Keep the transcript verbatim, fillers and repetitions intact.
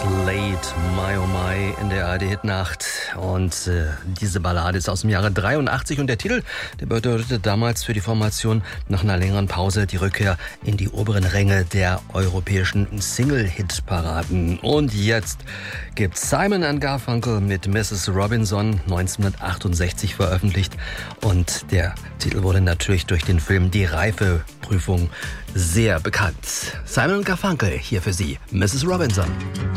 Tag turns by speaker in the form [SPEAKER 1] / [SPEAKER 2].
[SPEAKER 1] Slate, My Oh My in der A R D-Hitnacht. Und äh, diese Ballade ist aus dem Jahre dreiundachtzig und der Titel, der bedeutete damals für die Formation nach einer längeren Pause die Rückkehr in die oberen Ränge der europäischen Single-Hit-Paraden. Und jetzt gibt Simon and Garfunkel mit Missus Robinson neunzehnhundertachtundsechzig veröffentlicht. Und der Titel wurde natürlich durch den Film Die Reifeprüfung sehr bekannt. Simon und Garfunkel hier für Sie, Missus Robinson.